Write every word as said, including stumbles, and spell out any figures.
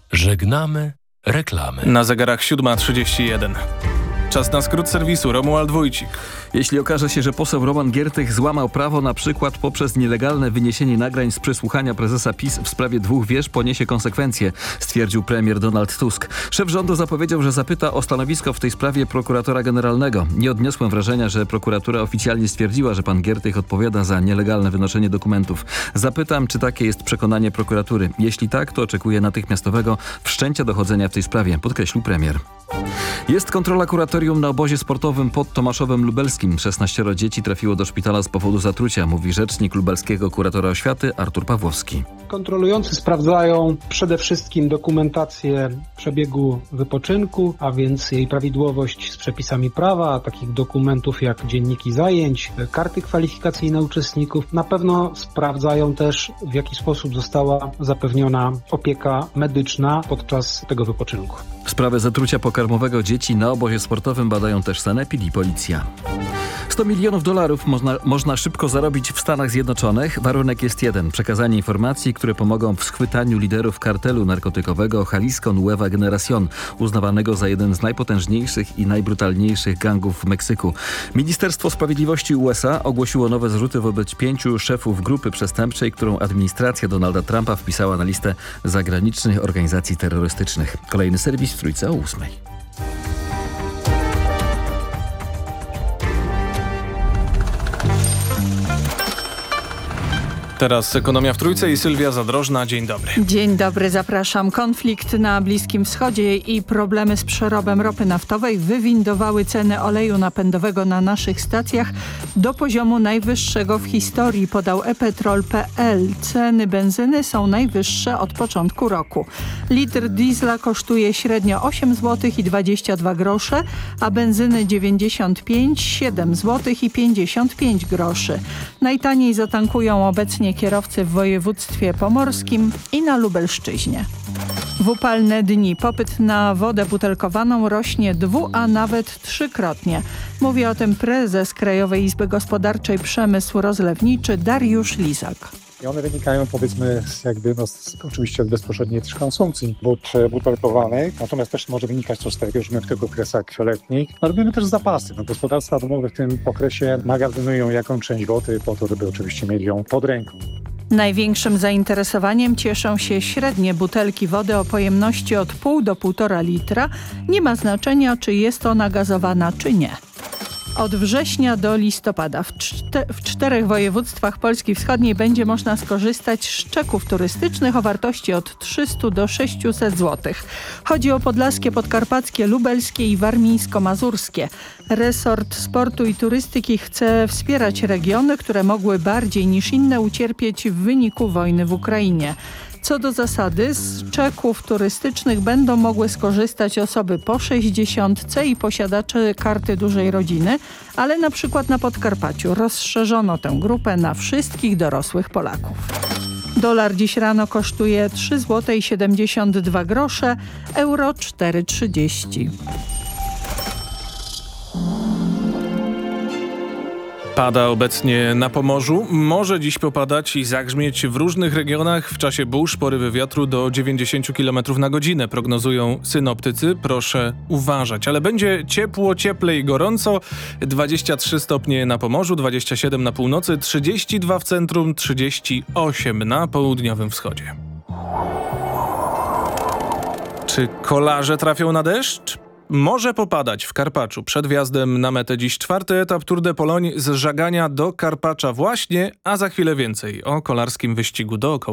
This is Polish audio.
Żegnamy reklamy. Na zegarach siódma trzydzieści jeden. Czas na skrót serwisu. Romuald Wójcik. Jeśli okaże się, że poseł Roman Giertych złamał prawo na przykład poprzez nielegalne wyniesienie nagrań z przesłuchania prezesa PiS w sprawie dwóch wież, poniesie konsekwencje, stwierdził premier Donald Tusk. Szef rządu zapowiedział, że zapyta o stanowisko w tej sprawie prokuratora generalnego. Nie odniosłem wrażenia, że prokuratura oficjalnie stwierdziła, że pan Giertych odpowiada za nielegalne wynoszenie dokumentów. Zapytam, czy takie jest przekonanie prokuratury. Jeśli tak, to oczekuję natychmiastowego wszczęcia dochodzenia w tej sprawie, podkreślił premier. Jest kontrola kuratorium na obozie sportowym pod Tomaszowem Lubelskim. szesnaścioro dzieci trafiło do szpitala z powodu zatrucia, mówi rzecznik lubelskiego kuratora oświaty Artur Pawłowski. Kontrolujący sprawdzają przede wszystkim dokumentację przebiegu wypoczynku, a więc jej prawidłowość z przepisami prawa, takich dokumentów jak dzienniki zajęć, karty kwalifikacyjne uczestników. Na pewno sprawdzają też, w jaki sposób została zapewniona opieka medyczna podczas tego wypoczynku. Sprawę zatrucia pokarmowego dzieci na obozie sportowym badają też sanepid i policja. sto milionów dolarów można, można szybko zarobić w Stanach Zjednoczonych. Warunek jest jeden. Przekazanie informacji, które pomogą w schwytaniu liderów kartelu narkotykowego Jalisco Nueva Generación, uznawanego za jeden z najpotężniejszych i najbrutalniejszych gangów w Meksyku. Ministerstwo Sprawiedliwości U S A ogłosiło nowe zarzuty wobec pięciu szefów grupy przestępczej, którą administracja Donalda Trumpa wpisała na listę zagranicznych organizacji terrorystycznych. Kolejny serwis w Trójce o ósmej. Teraz ekonomia w Trójce i Sylwia Zadrożna. Dzień dobry. Dzień dobry, zapraszam. Konflikt na Bliskim Wschodzie i problemy z przerobem ropy naftowej wywindowały ceny oleju napędowego na naszych stacjach do poziomu najwyższego w historii, podał e petrol kropka pe el. Ceny benzyny są najwyższe od początku roku. Litr diesla kosztuje średnio osiem złotych i dwadzieścia dwa grosze, a benzyny dziewięćdziesiąt pięć, siedem złotych i pięćdziesiąt pięć groszy. Najtaniej zatankują obecnie kierowcy w województwie pomorskim i na Lubelszczyźnie. W upalne dni popyt na wodę butelkowaną rośnie dwu, a nawet trzykrotnie. Mówi o tym prezes Krajowej Izby Gospodarczej Przemysł Rozlewniczy Dariusz Lizak. I one wynikają, powiedzmy, z jakby, no, z, oczywiście od bezpośredniej też konsumpcji wód butelkowanych, natomiast też może wynikać to z tego, że my w tych okresach letnich no, robimy też zapasy. No, gospodarstwa domowe w tym okresie magazynują jaką część wody po to, żeby oczywiście mieli ją pod ręką. Największym zainteresowaniem cieszą się średnie butelki wody o pojemności od pół do półtora litra. Nie ma znaczenia, czy jest ona gazowana, czy nie. Od września do listopada w, czte w czterech województwach Polski Wschodniej będzie można skorzystać z czeków turystycznych o wartości od trzystu do sześciuset złotych. Chodzi o podlaskie, podkarpackie, lubelskie i warmińsko-mazurskie. Resort Sportu i Turystyki chce wspierać regiony, które mogły bardziej niż inne ucierpieć w wyniku wojny w Ukrainie. Co do zasady, z czeków turystycznych będą mogły skorzystać osoby po sześćdziesiątce i posiadacze karty dużej rodziny, ale na przykład na Podkarpaciu rozszerzono tę grupę na wszystkich dorosłych Polaków. Dolar dziś rano kosztuje trzy złote i siedemdziesiąt dwa grosze, euro cztery trzydzieści. Pada obecnie na Pomorzu. Może dziś popadać i zagrzmieć w różnych regionach w czasie burz, porywy wiatru do dziewięćdziesiąt kilometrów na godzinę. Prognozują synoptycy. Proszę uważać. Ale będzie ciepło, cieplej, gorąco. dwadzieścia trzy stopnie na Pomorzu, dwadzieścia siedem na północy, trzydzieści dwa w centrum, trzydzieści osiem na południowym wschodzie. Czy kolarze trafią na deszcz? Może popadać w Karpaczu. Przed wjazdem na metę dziś czwarty etap Tour de Pologne z Żagania do Karpacza właśnie, a za chwilę więcej o kolarskim wyścigu dookoła